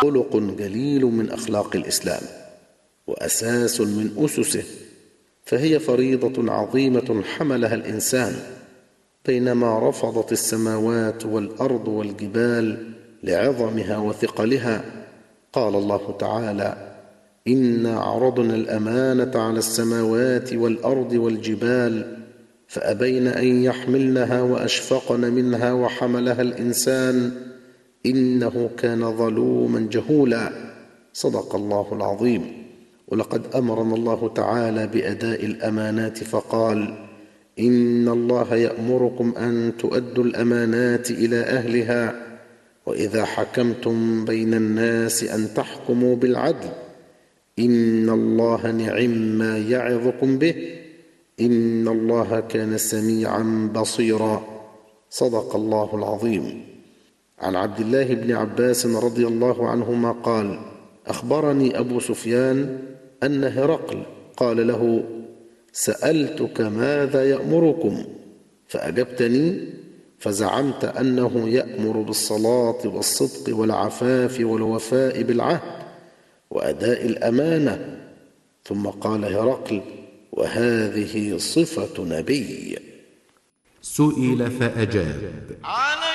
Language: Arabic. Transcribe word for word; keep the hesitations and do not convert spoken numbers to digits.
خلق جليل من أخلاق الإسلام وأساس من أسسه، فهي فريضة عظيمة حملها الإنسان، بينما رفضت السماوات والأرض والجبال لعظمها وثقلها. قال الله تعالى: إنا عرضنا الأمانة على السماوات والأرض والجبال فأبين أن يحملنها وأشفقن منها وحملها الإنسان إنه كان ظلوما جهولا. صدق الله العظيم. ولقد أمرنا الله تعالى بأداء الأمانات فقال: إن الله يأمركم أن تؤدوا الأمانات إلى أهلها وإذا حكمتم بين الناس أن تحكموا بالعدل إن الله نعم يعظكم به إن الله كان سميعا بصيرا. صدق الله العظيم. عن عبد الله بن عباس رضي الله عنهما قال: أخبرني أبو سفيان أن هرقل قال له: سألتك ماذا يأمركم؟ فأجبتني فزعمت أنه يأمر بالصلاة والصدق والعفاف والوفاء بالعهد وأداء الأمانة. ثم قال هرقل: وهذه صفة نبي. سئل فأجاب: